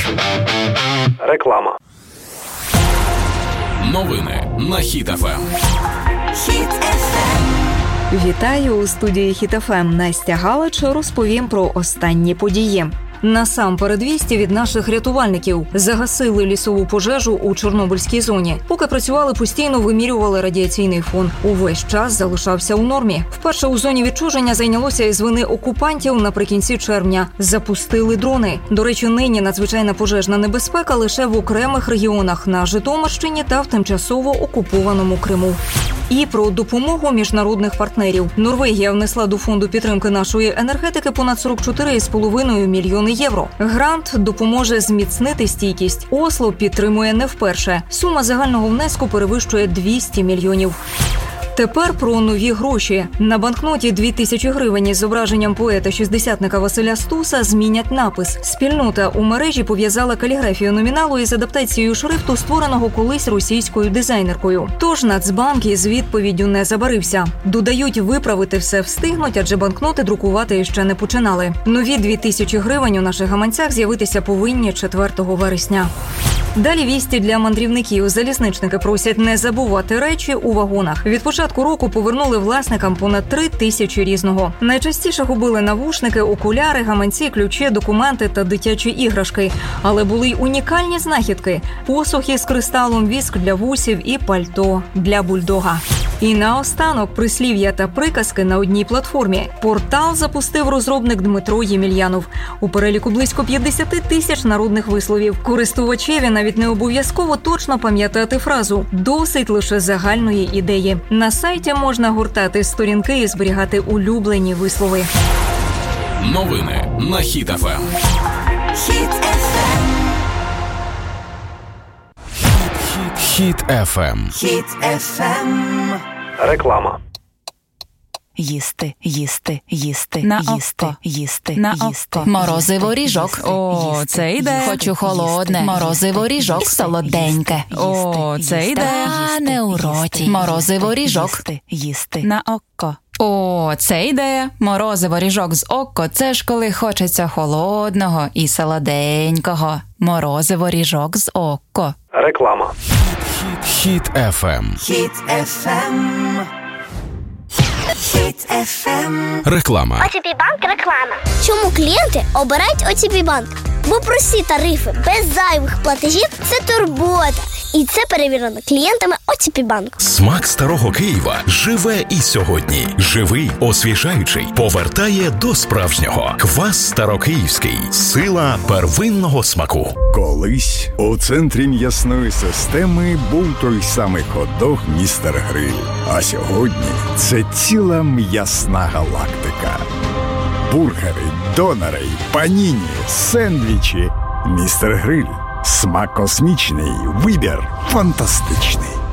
Реклама. Новини на Хіт ФМ. Хіт ФМ. Вітаю у студії Хіт ФМ. Настя Галич розповім про останні події. Насамперед вісті від наших рятувальників. Загасили лісову пожежу у Чорнобильській зоні. Поки працювали, постійно вимірювали радіаційний фон. Увесь час залишався у нормі. Вперше у зоні відчуження зайнялося із вини окупантів наприкінці червня. Запустили дрони. До речі, нині надзвичайна пожежна небезпека лише в окремих регіонах на Житомирщині та в тимчасово окупованому Криму. І про допомогу міжнародних партнерів. Норвегія внесла до фонду підтримки нашої енергетики понад 44,5 мільйони євро. Грант допоможе зміцнити стійкість. Осло підтримує не вперше. Сума загального внеску перевищує 200 мільйонів. Тепер про нові гроші. На банкноті 2000 гривень із зображенням поета-шістдесятника Василя Стуса змінять напис. Спільнота у мережі пов'язала каліграфію номіналу із адаптацією шрифту, створеного колись російською дизайнеркою. Тож Нацбанк із відповіддю не забарився. Додають, виправити все встигнуть, адже банкноти друкувати ще не починали. Нові 2000 гривень у наших гаманцях з'явитися повинні 4 вересня. Далі вісті для мандрівників. Залізничники просять не забувати речі у вагонах. Від початку року повернули власникам понад 3000 різного. Найчастіше губили навушники, окуляри, гаманці, ключі, документи та дитячі іграшки. Але були й унікальні знахідки. Посух із кристалом, віск для вусів і пальто для бульдога. І наостанок прислів'я та приказки на одній платформі. Портал запустив розробник Дмитро Ємельянов. У переліку близько 50 тисяч народних висловів. Користувачеві навіть не обов'язково точно пам'ятати фразу. Досить лише загальної ідеї. На сайті можна гортати сторінки і зберігати улюблені вислови. Новини на Хіт ФМ. Хіт ФМ. Хіт ФМ. Хіт ФМ. Реклама. Їсти, їсти, їсти, на їсти, око, їсти, на їсти. око. Морозиво ріжок. О, це йде. Хочу холодне. Морозиво ріжок. І солоденьке. О, це йде. А не у роті. Морозиво ріжок. Їсти. На око. О, це йде. Морозиво ріжок з око. Це ж коли хочеться холодного і солоденького. Морозиво ріжок з око. Реклама. Хіт ФМ. Хіт ФМ. Хіт ФМ. Реклама. ОТП Банк реклама. Чому клієнти обирають ОТП Банк? Бо прості тарифи без зайвих платежів – це турбота. І це перевірено клієнтами ОТП Банк. Смак старого Києва живе і сьогодні. Живий, освіжаючий, повертає до справжнього. Квас Старокиївський. Сила первинного смаку. Колись у центрі м'ясної системи був той самий хот-дог «Містер Гриль». А сьогодні це ціла м'ясна галактика. Бургери, донери, паніні, сендвічі. «Містер Гриль». Смак космічний, вибір фантастичний.